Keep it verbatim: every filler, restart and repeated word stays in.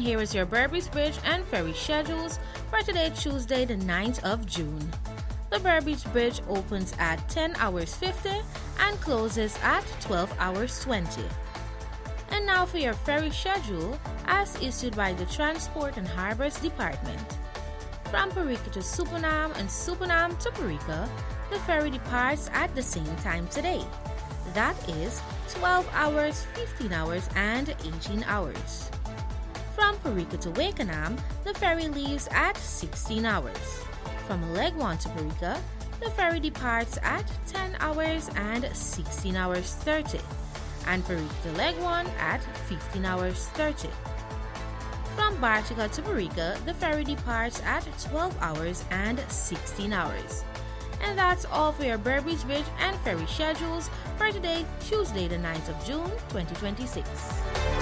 here is your Berbice Bridge and ferry schedules for today, Tuesday, the ninth of June. The Berbice Bridge opens at ten hours fifty and closes at twelve hours twenty. And now for your ferry schedule as issued by the Transport and Harbors Department. From Parika to Supanam and Supanam to Parika, the ferry departs at the same time today. That is twelve hours, fifteen hours, and eighteen hours. From Parika to Wakenham, the ferry leaves at sixteen hours. From Legwan to Parika, the ferry departs at ten hours and sixteen hours thirty, and Parika to Legwan at fifteen hours thirty. From Bartica to Parika, the ferry departs at twelve hours and sixteen hours. And that's all for your Berbice Bridge and ferry schedules for today, Tuesday, the ninth of June, twenty twenty-six.